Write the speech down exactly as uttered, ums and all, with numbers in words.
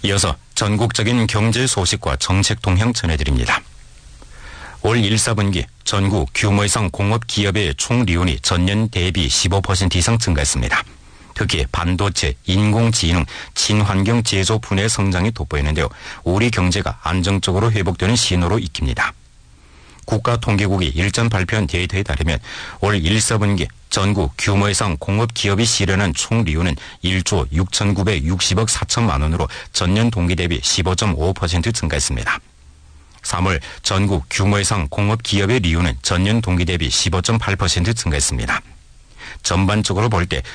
이어서 전국적인 경제 소식과 정책 동향 전해드립니다. 올 일, 사분기 전국 규모 이상 공업 기업의 총리온이 전년 대비 십오 퍼센트 이상 증가했습니다. 특히 반도체, 인공지능, 친환경 제조 분야의 성장이 돋보이는데요. 우리 경제가 안정적으로 회복되는 신호로 익힙니다. 국가통계국이 일전 발표한 데이터에 따르면 올 일, 사분기 전국 규모 이상 공업 기업이 실현한 총리온은 일조 육천구백육십억 사천만 원으로 전년 동기 대비 십오 점 오 퍼센트 증가했습니다. 삼월 전국 규모 이상 공업 기업의 리온은 전년 동기 대비 십오 점 팔 퍼센트 증가했습니다. 전반적으로 볼 때